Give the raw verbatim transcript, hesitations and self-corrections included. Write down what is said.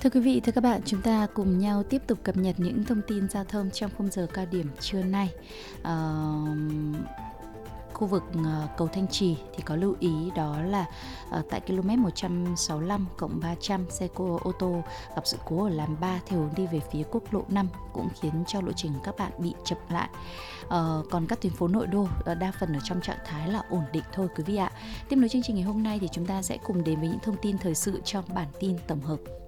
Thưa quý vị, thưa các bạn, chúng ta cùng nhau tiếp tục cập nhật những thông tin giao thông trong khung giờ cao điểm trưa nay. Ờ, khu vực ờ, cầu Thanh Trì thì có lưu ý đó là ờ, tại km một trăm sáu mươi lăm cộng ba trăm, xe cô ô tô gặp sự cố ở làn ba theo hướng đi về phía quốc lộ năm, cũng khiến cho lộ trình các bạn bị chậm lại. Ờ, còn các tuyến phố nội đô ờ, đa phần ở trong trạng thái là ổn định thôi quý vị ạ. Tiếp nối chương trình ngày hôm nay thì chúng ta sẽ cùng đến với những thông tin thời sự trong bản tin tổng hợp.